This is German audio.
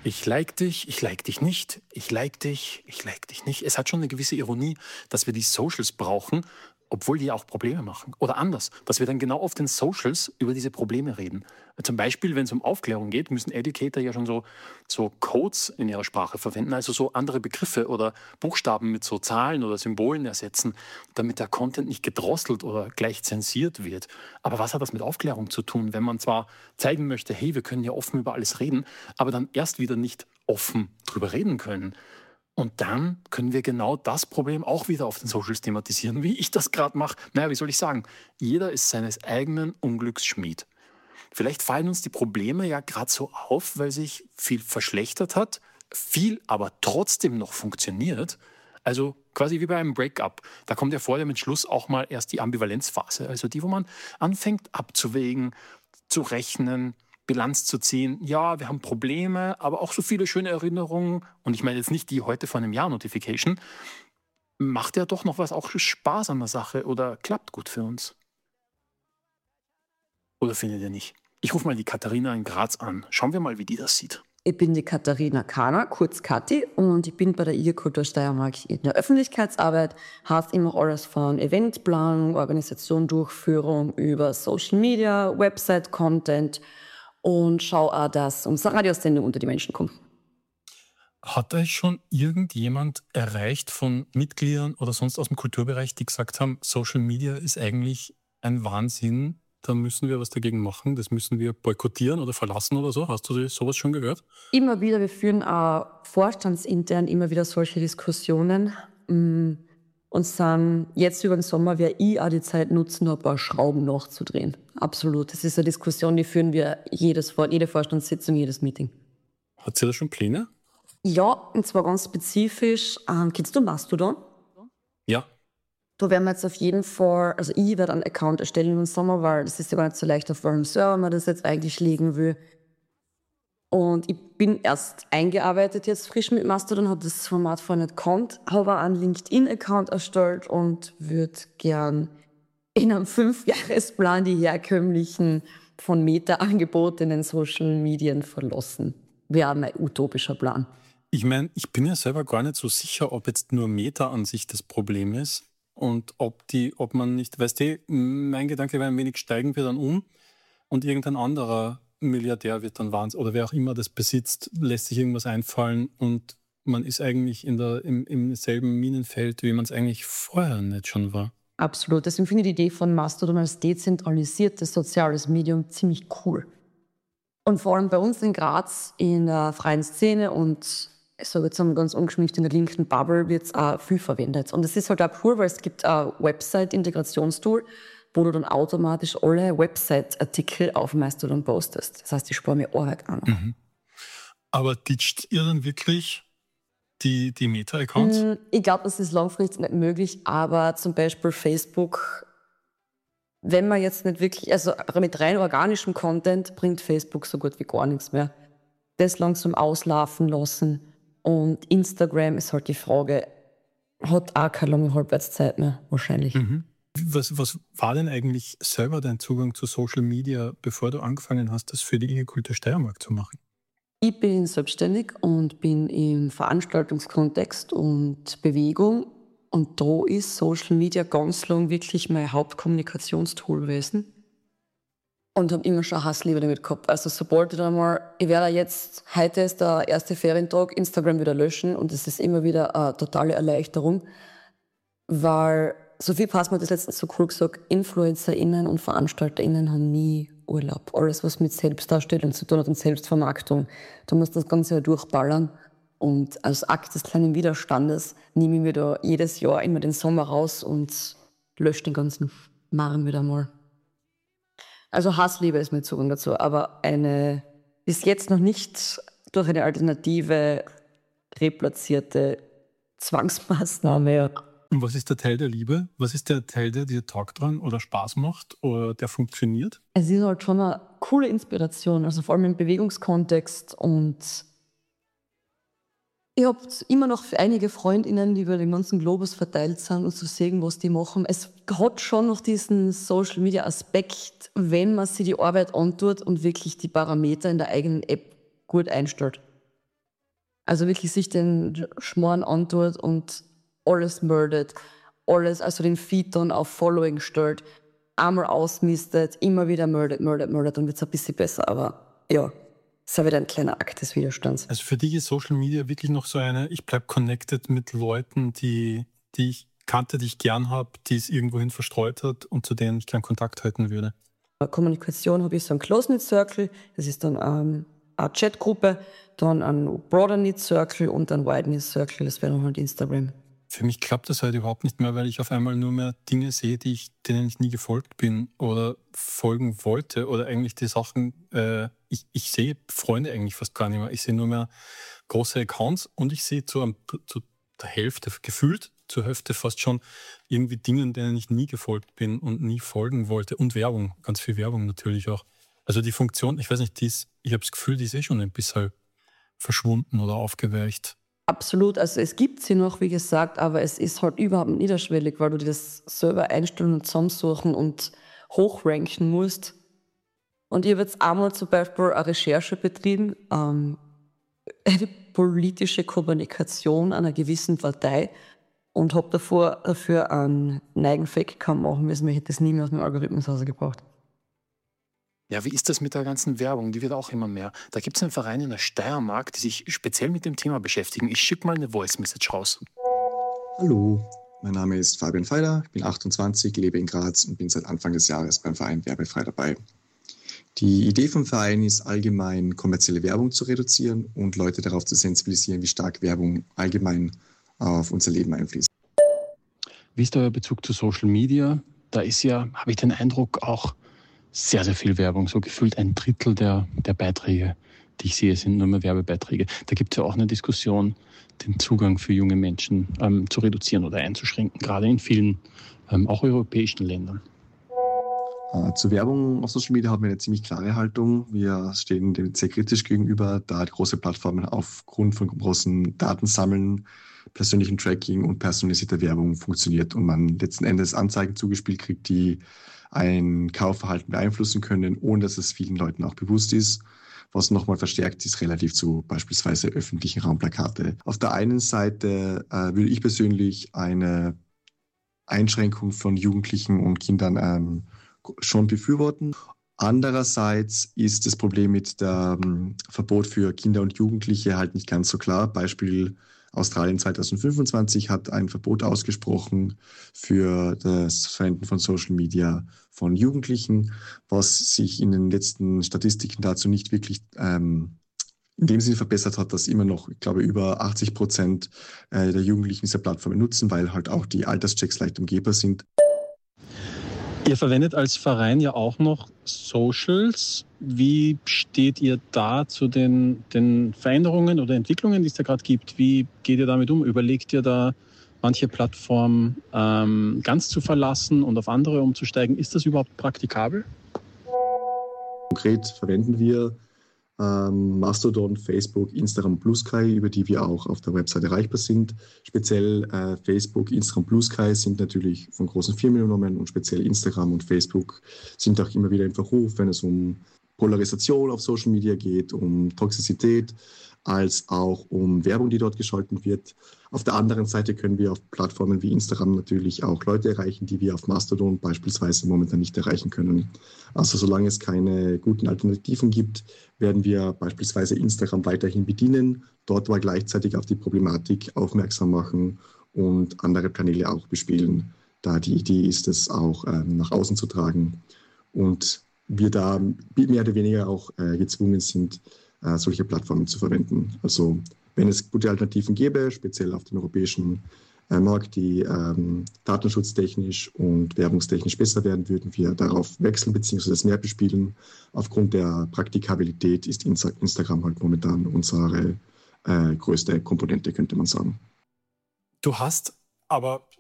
ich like dich nicht, ich like dich, ich like dich nicht. Es hat schon eine gewisse Ironie, dass wir die Socials brauchen, obwohl die ja auch Probleme machen. Oder anders, dass wir dann genau auf den Socials über diese Probleme reden. Zum Beispiel, wenn es um Aufklärung geht, müssen Educator ja schon so Codes in ihrer Sprache verwenden, also so andere Begriffe oder Buchstaben mit so Zahlen oder Symbolen ersetzen, damit der Content nicht gedrosselt oder gleich zensiert wird. Aber was hat das mit Aufklärung zu tun, wenn man zwar zeigen möchte, hey, wir können ja offen über alles reden, aber dann erst wieder nicht offen drüber reden können? Und dann können wir genau das Problem auch wieder auf den Socials thematisieren, wie ich das gerade mache. Naja, wie soll ich sagen? Jeder ist seines eigenen Unglücks Schmied. Vielleicht fallen uns die Probleme ja gerade so auf, weil sich viel verschlechtert hat, viel aber trotzdem noch funktioniert. Also quasi wie bei einem Breakup. Da kommt ja vor dem Entschluss auch mal erst die Ambivalenzphase. Also die, wo man anfängt abzuwägen, zu rechnen, Bilanz zu ziehen. Ja, wir haben Probleme, aber auch so viele schöne Erinnerungen. Und ich meine jetzt nicht die heute vor einem Jahr Notification. Macht ja doch noch was auch Spaß an der Sache oder klappt gut für uns? Oder findet ihr nicht? Ich rufe mal die Katharina in Graz an. Schauen wir mal, wie die das sieht. Ich bin die Katharina Kahner, kurz Kathi, und ich bin bei der IG Kultur Steiermark in der Öffentlichkeitsarbeit. Heißt, ich mache alles von Eventplanung, Organisation, Durchführung über Social Media, Website-Content und schaue auch, dass unsere Radiosendung unter die Menschen kommt. Hat euch schon irgendjemand erreicht von Mitgliedern oder sonst aus dem Kulturbereich, die gesagt haben, Social Media ist eigentlich ein Wahnsinn, da müssen wir was dagegen machen, das müssen wir boykottieren oder verlassen oder so? Hast du sowas schon gehört? Immer wieder, wir führen auch vorstandsintern immer wieder solche Diskussionen und sind jetzt über den Sommer, werde ich auch die Zeit nutzen, ein paar Schrauben nachzudrehen. Absolut. Das ist eine Diskussion, die führen wir jede Vorstandssitzung, jedes Meeting. Hat sie da schon Pläne? Ja, und zwar ganz spezifisch. Kennst du Mastodon? Ja. Da werden wir jetzt auf jeden Fall, also ich werde einen Account erstellen im Sommer, weil das ist ja gar nicht so leicht, auf welchem Server man das jetzt eigentlich legen will. Und ich bin erst eingearbeitet jetzt frisch mit Mastodon, habe das Format vorher nicht gekannt, habe einen LinkedIn-Account erstellt und würde gern in einem 5-Jahresplan die herkömmlichen von Meta angebotenen Social Medien verlassen. Wäre mein utopischer Plan. Ich meine, ich bin ja selber gar nicht so sicher, ob jetzt nur Meta an sich das Problem ist und ob man nicht, weißt du, mein Gedanke wäre ein wenig, steigen wir dann um und irgendein anderer Milliardär wird dann wahnsinnig, oder wer auch immer das besitzt, lässt sich irgendwas einfallen und man ist eigentlich im selben Minenfeld, wie man es eigentlich vorher nicht schon war. Absolut. Deswegen finde ich die Idee von Mastodon als dezentralisiertes soziales Medium ziemlich cool. Und vor allem bei uns in Graz in der freien Szene und ich sage jetzt einmal ganz ungeschminkt in der linken Bubble wird es auch viel verwendet. Und es ist halt auch cool, weil es gibt ein Website-Integrationstool, wo du dann automatisch alle Website-Artikel auf Mastodon postest. Das heißt, ich spare mir Arbeit an. Mhm. Aber ditcht ihr dann wirklich die Meta-Accounts? Ich glaube, das ist langfristig nicht möglich, aber zum Beispiel Facebook, wenn man jetzt nicht wirklich, also mit rein organischem Content bringt Facebook so gut wie gar nichts mehr. Das langsam auslaufen lassen. Und Instagram ist halt die Frage, hat auch keine lange Halbwertszeit mehr, wahrscheinlich. Mhm. Was war denn eigentlich selber dein Zugang zu Social Media, bevor du angefangen hast, das für die IG Kultur Steiermark zu machen? Ich bin selbstständig und bin im Veranstaltungskontext und Bewegung. Und da ist Social Media ganz lang wirklich mein Hauptkommunikationstool gewesen. Und habe immer schon Hassliebe damit gehabt. Also sobald ich dann mal, ich werde jetzt, heute ist der erste Ferientag, Instagram wieder löschen und es ist immer wieder eine totale Erleichterung, weil Sophie Passmann hat das letztens so cool gesagt, InfluencerInnen und VeranstalterInnen haben nie Urlaub. Alles, was mit Selbstdarstellung zu tun hat und Selbstvermarktung, du musst das Ganze ja durchballern. Und als Akt des kleinen Widerstandes nehme ich mir da jedes Jahr immer den Sommer raus und lösche den ganzen Marren wieder mal. Also Hassliebe ist mein Zugang dazu, aber eine bis jetzt noch nicht durch eine alternative, replatzierte Zwangsmaßnahme. Und was ist der Teil der Liebe? Was ist der Teil, der dir taugt dran oder Spaß macht oder der funktioniert? Es ist halt schon eine coole Inspiration, also vor allem im Bewegungskontext. Und ich habe immer noch einige FreundInnen, die über den ganzen Globus verteilt sind und zu sehen, was die machen. Es hat schon noch diesen Social-Media-Aspekt, wenn man sich die Arbeit antut und wirklich die Parameter in der eigenen App gut einstellt. Also wirklich sich den Schmarrn antut und alles meldet, alles, also den Feed dann auf Following stellt, einmal ausmistet, immer wieder meldet, dann wird es ein bisschen besser. Aber ja, ist ja wieder ein kleiner Akt des Widerstands. Also für dich ist Social Media wirklich noch so ich bleibe connected mit Leuten, die ich kannte, die ich gern habe, die es irgendwohin verstreut hat und zu denen ich keinen Kontakt halten würde. Kommunikation habe ich so einen Close-Knit Circle, das ist dann eine Chatgruppe, dann ein Broader-Knit Circle und ein Wide-Knit Circle, das wäre dann halt Instagram. Für mich klappt das halt überhaupt nicht mehr, weil ich auf einmal nur mehr Dinge sehe, denen ich nie gefolgt bin oder folgen wollte oder eigentlich die Sachen, ich sehe Freunde eigentlich fast gar nicht mehr. Ich sehe nur mehr große Accounts und ich sehe zu der Hälfte, gefühlt zur Hälfte fast schon irgendwie Dingen, denen ich nie gefolgt bin und nie folgen wollte. Und Werbung, ganz viel Werbung natürlich auch. Also die Funktion, ich weiß nicht, ich habe das Gefühl, die ist schon ein bisschen verschwunden oder aufgeweicht. Absolut, also es gibt sie noch, wie gesagt, aber es ist halt überhaupt nicht niederschwellig, weil du dir das selber einstellen und zusammensuchen und hochranken musst. Und ich habe jetzt einmal zum Beispiel eine Recherche betrieben, eine politische Kommunikation einer gewissen Partei und habe dafür einen neigen Fake-Account machen müssen, weil ich hätte das nie mehr aus meinem Algorithmus rausgebracht. Ja, wie ist das mit der ganzen Werbung? Die wird auch immer mehr. Da gibt es einen Verein in der Steiermark, die sich speziell mit dem Thema beschäftigen. Ich schicke mal eine Voice-Message raus. Hallo, mein Name ist Fabian Feiler, ich bin 28, lebe in Graz und bin seit Anfang des Jahres beim Verein Werbefrei dabei. Die Idee vom Verein ist allgemein, kommerzielle Werbung zu reduzieren und Leute darauf zu sensibilisieren, wie stark Werbung allgemein auf unser Leben einfließt. Wie ist euer Bezug zu Social Media? Da ist ja, habe ich den Eindruck, auch sehr, sehr viel Werbung. So gefühlt 1/3 der Beiträge, die ich sehe, sind nur mehr Werbebeiträge. Da gibt es ja auch eine Diskussion, den Zugang für junge Menschen zu reduzieren oder einzuschränken, gerade in vielen, auch europäischen Ländern. Zur Werbung auf Social Media haben wir eine ziemlich klare Haltung. Wir stehen dem sehr kritisch gegenüber, da große Plattformen aufgrund von großen Datensammeln, persönlichen Tracking und personalisierter Werbung funktioniert und man letzten Endes Anzeigen zugespielt kriegt, die ein Kaufverhalten beeinflussen können, ohne dass es vielen Leuten auch bewusst ist. Was nochmal verstärkt ist relativ zu beispielsweise öffentlichen Raumplakate. Auf der einen Seite würde ich persönlich eine Einschränkung von Jugendlichen und Kindern schon befürworten. Andererseits ist das Problem mit dem Verbot für Kinder und Jugendliche halt nicht ganz so klar. Beispiel Australien 2025 hat ein Verbot ausgesprochen für das Verwenden von Social Media von Jugendlichen, was sich in den letzten Statistiken dazu nicht wirklich in dem Sinne verbessert hat, dass immer noch, ich glaube, über 80% der Jugendlichen diese Plattformen nutzen, weil halt auch die Alterschecks leicht umgehbar sind. Ihr verwendet als Verein ja auch noch Socials. Wie steht ihr da zu den Veränderungen oder Entwicklungen, die es da gerade gibt? Wie geht ihr damit um? Überlegt ihr da, manche Plattformen ganz zu verlassen und auf andere umzusteigen? Ist das überhaupt praktikabel? Konkret verwenden wir Mastodon, Facebook, Instagram, Blue Sky, über die wir auch auf der Website erreichbar sind. Speziell Facebook, Instagram, Blue Sky sind natürlich von großen Firmen übernommen und speziell Instagram und Facebook sind auch immer wieder im Verruf, wenn es um Polarisation auf Social Media geht, um Toxizität, als auch um Werbung, die dort geschaltet wird. Auf der anderen Seite können wir auf Plattformen wie Instagram natürlich auch Leute erreichen, die wir auf Mastodon beispielsweise momentan nicht erreichen können. Also solange es keine guten Alternativen gibt, werden wir beispielsweise Instagram weiterhin bedienen, dort aber gleichzeitig auf die Problematik aufmerksam machen und andere Kanäle auch bespielen, da die Idee ist, es auch nach außen zu tragen und wir da mehr oder weniger auch gezwungen sind, solche Plattformen zu verwenden. Also wenn es gute Alternativen gäbe, speziell auf dem europäischen Markt, die datenschutztechnisch und werbungstechnisch besser werden, würden wir darauf wechseln bzw. es mehr bespielen. Aufgrund der Praktikabilität ist Instagram halt momentan unsere größte Komponente, könnte man sagen. Du hast aber